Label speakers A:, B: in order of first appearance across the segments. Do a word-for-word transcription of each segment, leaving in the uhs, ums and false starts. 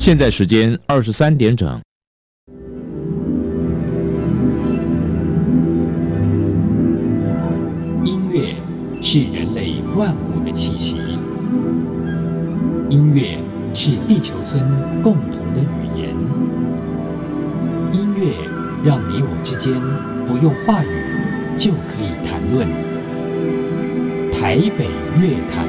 A: 现在时间二十三点整。
B: 音乐是人类万物的气息，音乐是地球村共同的语言。音乐让你我之间不用话语就可以谈论。台北乐坛。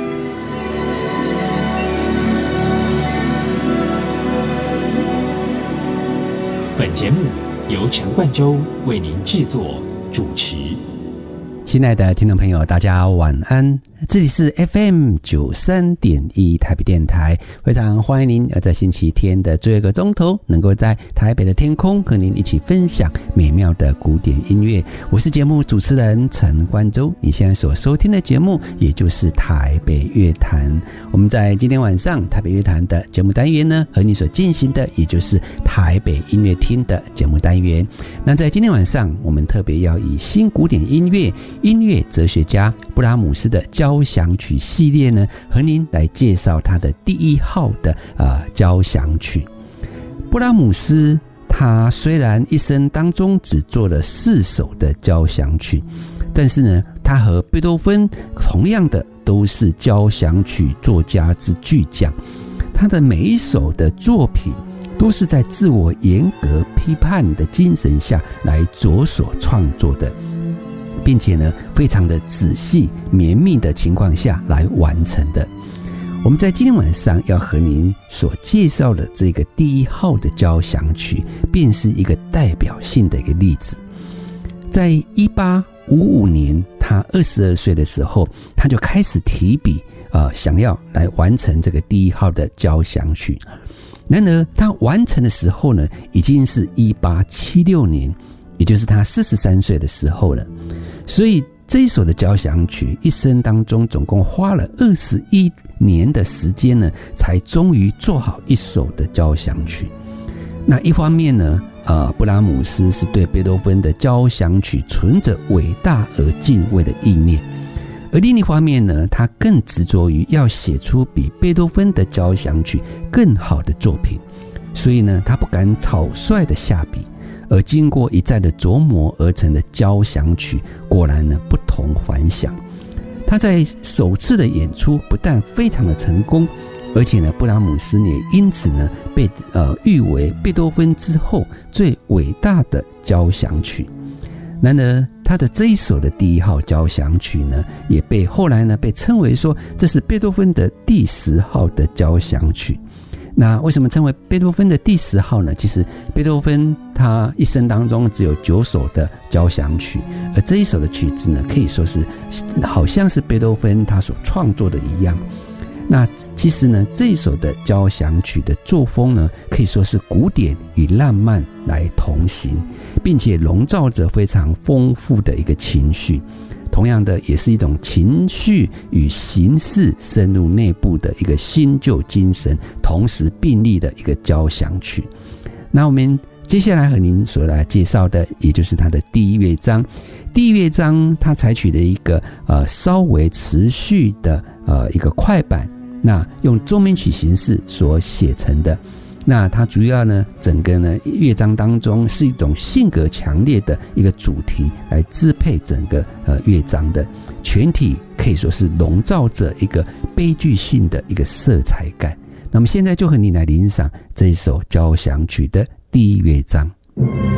B: 本节目由陈冠洲为您制作主持。
C: 亲爱的听众朋友，大家晚安，这里是 F M 九十三点一 台北电台，非常欢迎您在星期天的最后一个钟头能够在台北的天空和您一起分享美妙的古典音乐。我是节目主持人陈冠洲，你现在所收听的节目也就是台北乐坛。我们在今天晚上台北乐坛的节目单元呢，和你所进行的也就是台北音乐厅的节目单元。那在今天晚上我们特别要以新古典音乐音乐哲学家布拉姆斯的交响曲系列呢，和您来介绍他的第一号的呃交响曲。布拉姆斯他虽然一生当中只做了四首的交响曲，但是呢，他和贝多芬同样的都是交响曲作家之巨匠。他的每一首的作品都是在自我严格批判的精神下来着手创作的，并且呢，非常的仔细绵密的情况下来完成的。我们在今天晚上要和您所介绍的这个第一号的交响曲，便是一个代表性的一个例子。在一八五五年，他二十二岁的时候，他就开始提笔，呃，想要来完成这个第一号的交响曲。然而，他完成的时候呢，已经是一八七六年。也就是他四十三岁的时候了，所以这一首的交响曲一生当中总共花了二十一年的时间呢，才终于做好一首的交响曲。那一方面呢，呃，布拉姆斯是对贝多芬的交响曲存着伟大而敬畏的意念，而另一方面呢，他更执着于要写出比贝多芬的交响曲更好的作品，所以呢，他不敢草率的下笔。而经过一再的琢磨而成的交响曲，果然呢不同凡响。他在首次的演出不但非常的成功，而且呢，布拉姆斯也因此呢被呃誉为贝多芬之后最伟大的交响曲。然而，他的这一首的第一号交响曲呢，也被后来呢被称为说这是贝多芬的第十号的交响曲。那为什么称为贝多芬的第十号呢？其实贝多芬他一生当中只有九首的交响曲，而这一首的曲子呢，可以说是好像是贝多芬他所创作的一样。那其实呢，这一首的交响曲的作风呢，可以说是古典与浪漫来同行，并且笼罩着非常丰富的一个情绪。同样的，也是一种情绪与形式深入内部的一个新旧精神同时并立的一个交响曲。那我们接下来和您所来介绍的，也就是它的第一乐章。第一乐章它采取的一个呃稍微持续的呃一个快板，那用奏鸣曲形式所写成的。那它主要呢，整个呢乐章当中是一种性格强烈的一个主题来支配整个呃乐章的，全体可以说是笼罩着一个悲剧性的一个色彩感。那么现在就和你来欣赏这一首交响曲的第一乐章。